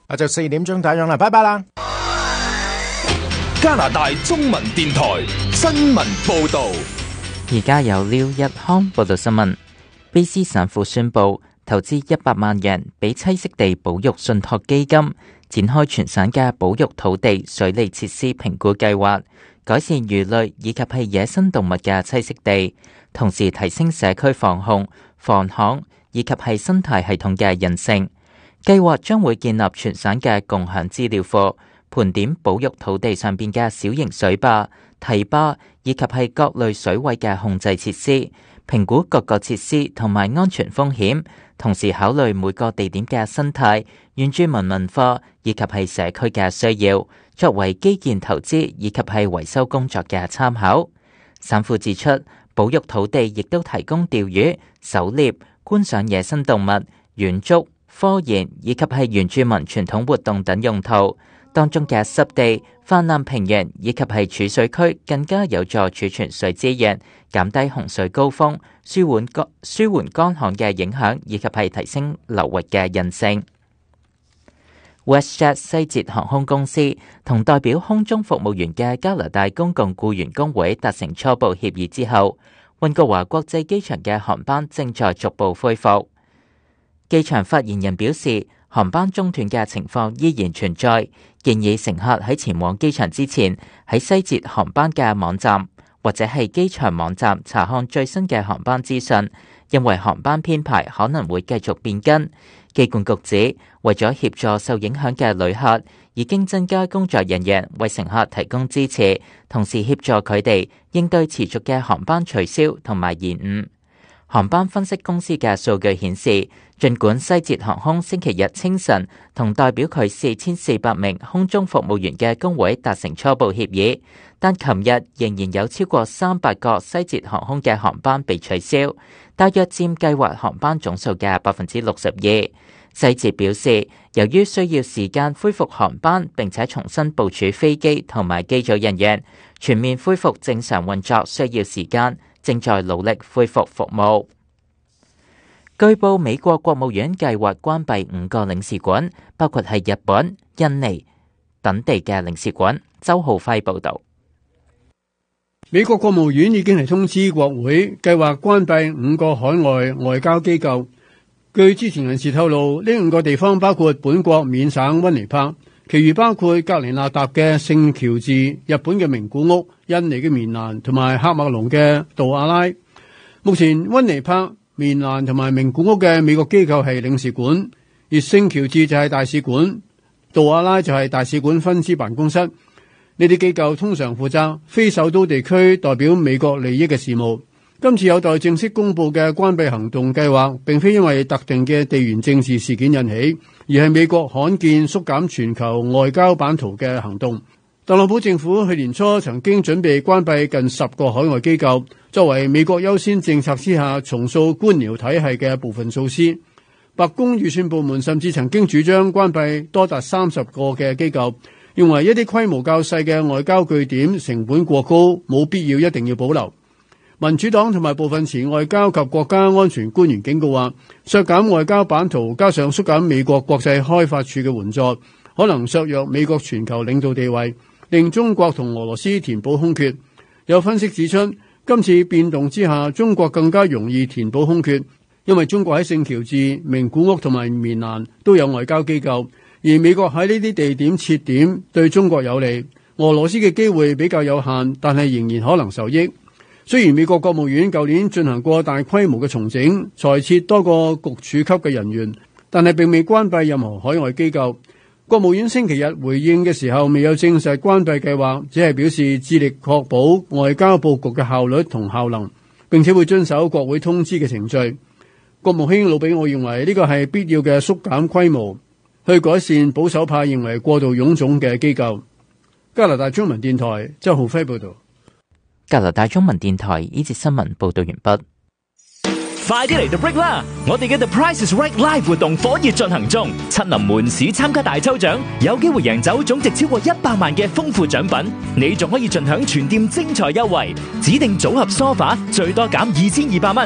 就4點鐘打烊啦，拜拜啦。 加拿大中文電台新聞報導。 而家由廖日康報道新聞。卑詩省府宣布投資100萬元俾棲息地保育信託基金，展開全省嘅保育土地水利設施評估計劃，改善魚類以及係野生動物嘅棲息地，同時提升社區防洪、防旱以及係生態系統嘅韌性。計劃將會建立全省嘅共享資料庫，盤點保育土地上邊嘅小型水壩、堤壩以及係各類水位嘅控制設施，評估各個設施同埋安全風險，同時考慮每個地點嘅生態、原住民文化以及係社區嘅需要，作為基建投資以及係維修工作嘅參考。省府指出，保育土地亦都提供釣魚、狩獵、觀賞野生動物、遠足、科研以及係原住民傳統活動等用途。當中嘅濕地、泛濫平原以及係儲水區更加有助儲存水資源，減低洪水高峰，舒緩乾旱嘅影響，以及係提升流域嘅韌性。WestJet 西捷航空公司同代表空中服務員嘅加拿大公共僱員工會達成初步協議之後，溫哥華國際機場嘅航班正在逐步恢復。機場發言人表示，航班中斷嘅情況依然存在，建議乘客喺前往機場之前，喺西捷航班嘅網站或者係機場網站查看最新嘅航班資訊，因為航班編排可能會繼續變更。機管局指，為咗協助受影響嘅旅客，已經增加工作人員為乘客提供支持，同時協助佢哋應對持續嘅航班取消同埋延誤。航班分析公司嘅數據顯示，儘管西捷航空星期日清晨同代表佢4400名空中服務員嘅工會達成初步協議，但琴日仍然有超過300個西捷航空嘅航班被取消，大約佔計劃航班總數嘅62%。西捷表示，由於需要時間恢復航班並且重新部署飛機同埋機組人員，全面恢復正常運作需要時間，正在努力恢復服務。據報，美國國務院計劃關閉5個領事館，包括係日本、印尼等地嘅領事館。周浩輝報導。 美國國務院已經係通知國會，計劃關閉5個海外外交機構。據知情人士透露，呢5個地方包括本國緬省溫尼柏，其餘包括格連納達嘅聖喬治、日本嘅名古屋、印尼嘅棉蘭同埋喀麥隆嘅杜阿拉。目前溫尼柏、棉蘭同埋名古屋嘅美國機構係領事館，而聖喬治就係大使館，杜阿拉就係大使館分支辦公室。呢啲機構通常負責非首都地區代表美國利益嘅事務。今次有待正式公布嘅關閉行動計劃，並非因為特定嘅地緣政治事件引起，而係美國罕見縮減全球外交版圖嘅行動。特朗普政府去年初曾經準備關閉近10個海外機構，作為美國優先政策之下重塑官僚體系嘅部分措施。白宮預算部門甚至曾經主張關閉多達30個嘅機構，認為一啲規模較細嘅外交據點成本過高，冇必要一定要保留。民主黨同埋部分前外交及國家安全官員警告話，削減外交版圖加上縮減美國國際開發署嘅援助，可能削弱美國全球領導地位，令中國同俄羅斯填補空缺。有分析指出，今次變動之下，中國更加容易填補空缺，因為中國喺聖喬治、名古屋同埋棉蘭都有外交機構，而美國喺呢啲地點設點對中國有利。俄羅斯嘅機會比較有限，但係仍然可能受益。雖然美國國務院舊年進行過大規模嘅重整，裁撤多個局處級嘅人員，但係並未關閉任何海外機構。國務院星期日回應嘅時候未有證實關閉計劃，只係表示致力確保外交佈局嘅效率同效能，並且會遵守國會通知嘅程序。國務卿魯比奧認為呢個係必要嘅縮減規模，去改善保守派認為過度臃腫嘅機構。加拿大中文電台周浩輝報導。 加拿大中文電台呢節新聞報道完畢。 快啲嚟 The Break 啦！我哋嘅 The Price is Right Live 活動火熱進行中，親臨門市參加大抽獎，有機會贏走總值超過100萬嘅豐富獎品。你仲可以盡享全店精彩優惠，指定組合梳化最多減2200蚊。